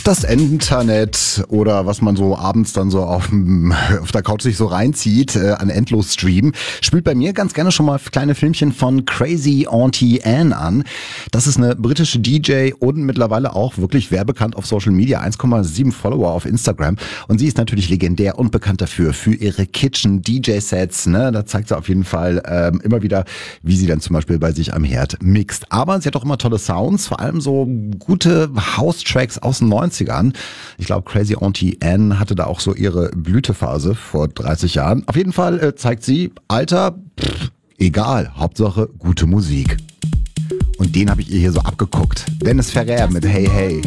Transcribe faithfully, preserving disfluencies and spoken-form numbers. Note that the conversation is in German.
Das Internet oder was man so abends dann so auf, dem, auf der Couch sich so reinzieht, äh, an Endlos-Stream, spielt bei mir ganz gerne schon mal kleine Filmchen von Crazy Auntie Anne an. Das ist eine britische D J und mittlerweile auch wirklich wehrbekannt auf Social Media, eins Komma sieben Follower auf Instagram. Und sie ist natürlich legendär und bekannt dafür, für ihre Kitchen-D J-Sets. Ne? Da zeigt sie auf jeden Fall ähm, immer wieder, wie sie dann zum Beispiel bei sich am Herd mixt. Aber sie hat auch immer tolle Sounds, vor allem so gute House-Tracks aus den neunzigern. Ich glaube, Crazy Auntie Anne hatte da auch so ihre Blütephase vor dreißig Jahren. Auf jeden Fall äh, zeigt sie, Alter, pff, egal, Hauptsache gute Musik. Und den habe ich ihr hier so abgeguckt. Dennis Ferrer mit Hey Hey.